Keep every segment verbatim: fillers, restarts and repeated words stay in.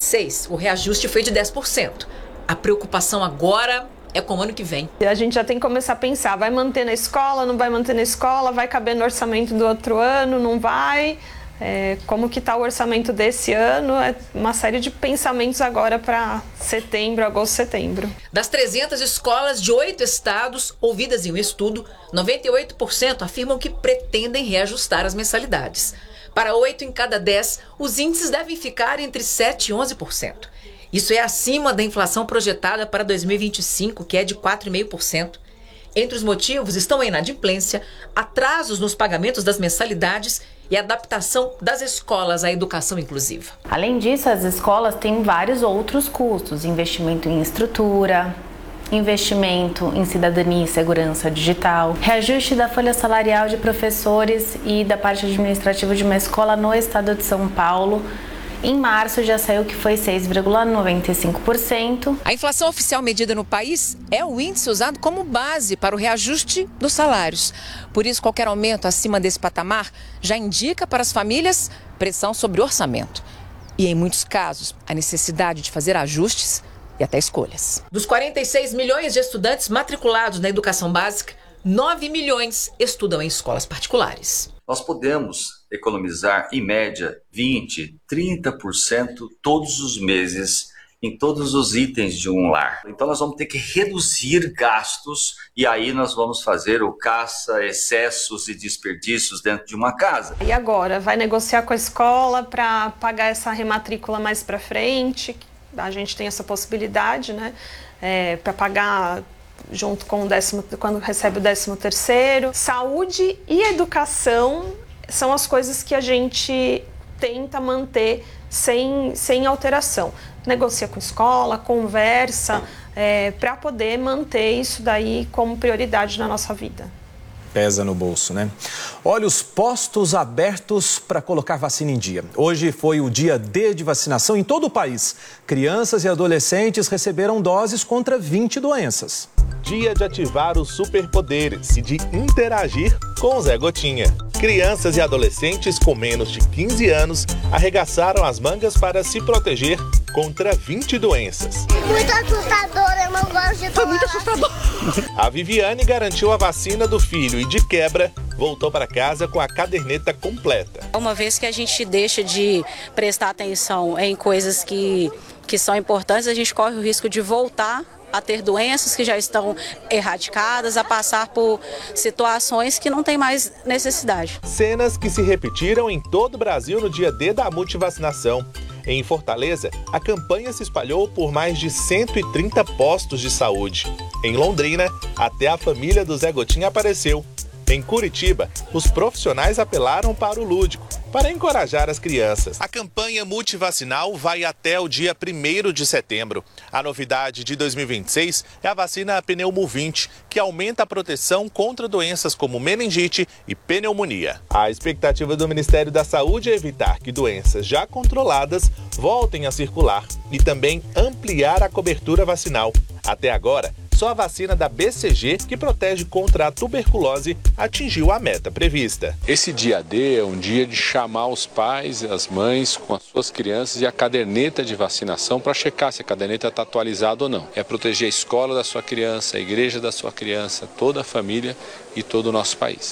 seis, o reajuste foi de dez por cento. A preocupação agora é com o ano que vem. A gente já tem que começar a pensar, vai manter na escola, não vai manter na escola, vai caber no orçamento do outro ano, não vai? É, como que está o orçamento desse ano? É uma série de pensamentos agora para setembro, agosto, setembro. Das trezentas escolas de oito estados ouvidas em um estudo, noventa e oito por cento afirmam que pretendem reajustar as mensalidades. Para oito em cada dez, os índices devem ficar entre sete e onze por cento. Isso é acima da inflação projetada para dois mil e vinte e cinco, que é de quatro vírgula cinco por cento. Entre os motivos estão a inadimplência, atrasos nos pagamentos das mensalidades e a adaptação das escolas à educação inclusiva. Além disso, as escolas têm vários outros custos: investimento em estrutura, investimento em cidadania e segurança digital, reajuste da folha salarial de professores e da parte administrativa de uma escola no estado de São Paulo. Em março já saiu que foi seis vírgula noventa e cinco por cento. A inflação oficial medida no país é o índice usado como base para o reajuste dos salários. Por isso, qualquer aumento acima desse patamar já indica para as famílias pressão sobre o orçamento. E, em muitos casos, a necessidade de fazer ajustes e até escolhas. Dos quarenta e seis milhões de estudantes matriculados na educação básica, nove milhões estudam em escolas particulares. Nós podemos economizar, em média, vinte, trinta por cento todos os meses em todos os itens de um lar. Então nós vamos ter que reduzir gastos e aí nós vamos fazer o caça, excessos e desperdícios dentro de uma casa. E agora, vai negociar com a escola para pagar essa rematrícula mais para frente? A gente tem essa possibilidade, né? É, para pagar junto com o décimo, quando recebe o décimo terceiro. Saúde e educação são as coisas que a gente tenta manter sem, sem alteração. Negocia com escola, conversa, é, para poder manter isso daí como prioridade na nossa vida. Pesa no bolso, né? Olha, os postos abertos para colocar vacina em dia. Hoje foi o dia D de vacinação em todo o país. Crianças e adolescentes receberam doses contra vinte doenças. Dia de ativar os superpoderes e de interagir com o Zé Gotinha. Crianças e adolescentes com menos de quinze anos arregaçaram as mangas para se proteger contra vinte doenças. Muito assustador, eu não gosto de tomar. Foi muito assustador. A Viviane garantiu a vacina do filho e, de quebra, voltou para casa com a caderneta completa. Uma vez que a gente deixa de prestar atenção em coisas que, que são importantes, a gente corre o risco de voltar a ter doenças que já estão erradicadas, a passar por situações que não tem mais necessidade. Cenas que se repetiram em todo o Brasil no dia D da multivacinação. Em Fortaleza, a campanha se espalhou por mais de cento e trinta postos de saúde. Em Londrina, até a família do Zé Gotinha apareceu. Em Curitiba, os profissionais apelaram para o lúdico, para encorajar as crianças. A campanha multivacinal vai até o dia primeiro de setembro. A novidade de dois mil e vinte e seis é a vacina Pneumovinte, que aumenta a proteção contra doenças como meningite e pneumonia. A expectativa do Ministério da Saúde é evitar que doenças já controladas voltem a circular e também ampliar a cobertura vacinal. Até agora, só a vacina da B C G, que protege contra a tuberculose, atingiu a meta prevista. Esse dia D é um dia de chamar os pais e as mães com as suas crianças e a caderneta de vacinação para checar se a caderneta está atualizada ou não. É proteger a escola da sua criança, a igreja da sua criança, toda a família e todo o nosso país.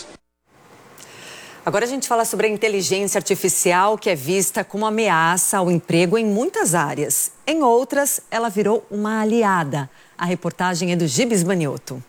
Agora a gente fala sobre a inteligência artificial, que é vista como ameaça ao emprego em muitas áreas. Em outras, ela virou uma aliada. A reportagem é do Gibes Manioto.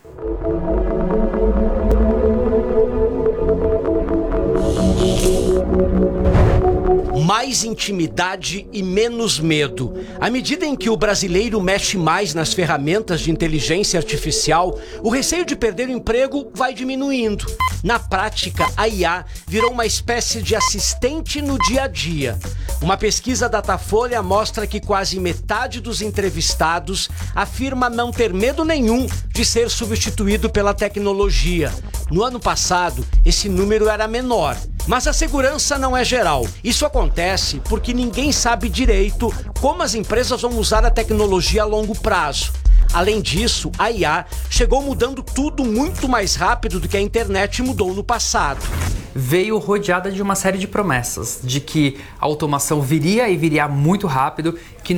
Mais intimidade e menos medo. À medida em que o brasileiro mexe mais nas ferramentas de inteligência artificial, o receio de perder o emprego vai diminuindo. Na prática, a I A virou uma espécie de assistente no dia a dia. Uma pesquisa Datafolha mostra que quase metade dos entrevistados afirma não ter medo nenhum de ser substituído pela tecnologia. No ano passado, esse número era menor. Mas a segurança não é geral. Isso acontece porque ninguém sabe direito como as empresas vão usar a tecnologia a longo prazo. Além disso, a I A chegou mudando tudo muito mais rápido do que a internet mudou no passado. Veio rodeada de uma série de promessas, de que a automação viria e viria muito rápido, que